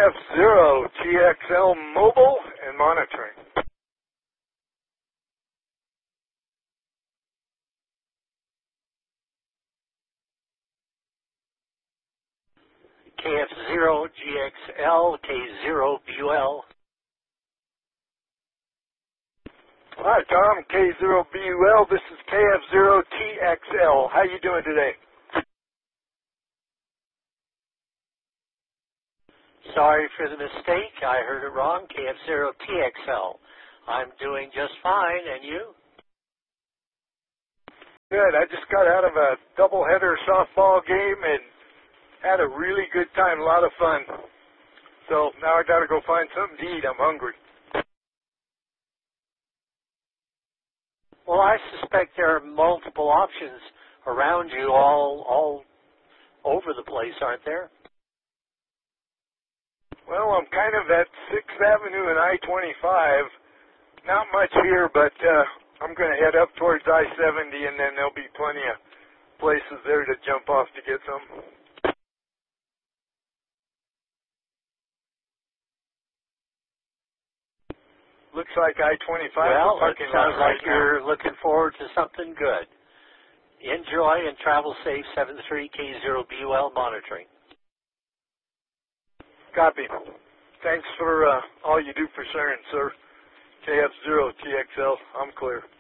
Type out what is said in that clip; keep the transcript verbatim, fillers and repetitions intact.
F zero T X L mobile and monitoring. K F zero G X L, K zero B U L. Hi, Tom, K zero B U L. This is K F zero T X L. How you doing today? Sorry for the mistake. I heard it wrong. K F zero T X L. I'm doing just fine, and you? Good. I just got out of a doubleheader softball game and had a really good time, a lot of fun. So now I got to go find something to eat. I'm hungry. Well, I suspect there are multiple options around you all all over the place, aren't there? Well, I'm kind of at sixth Avenue and I twenty-five. Not much here, but uh, I'm going to head up towards I seventy, and then there'll be plenty of places there to jump off to get some. Looks like I twenty-five. Well, it parking sounds lot like right you're now. looking forward to something good. Enjoy and travel safe. seven three K zero B U L monitoring. Copy. Thanks for uh, all you do for CERN, sir. K F zero T X L. I'm clear.